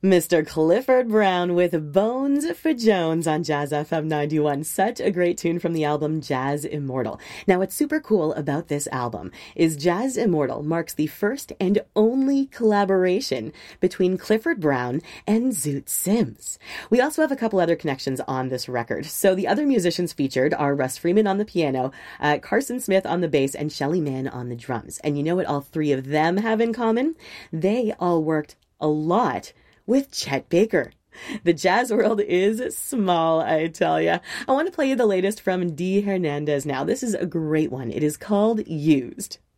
Mr. Clifford Brown with Bones for Jones on Jazz FM 91. Such a great tune from the album Jazz Immortal. Now, what's super cool about this album is Jazz Immortal marks the first and only collaboration between Clifford Brown and Zoot Sims. We also have a couple other connections on this record. So the other musicians featured are Russ Freeman on the piano, Carson Smith on the bass, and Shelly Manne on the drums. And you know what all three of them have in common? They all worked a lot with Chet Baker. The jazz world is small, I tell ya. I want to play you the latest from Dee Hernandez now. This is a great one. It is called Used.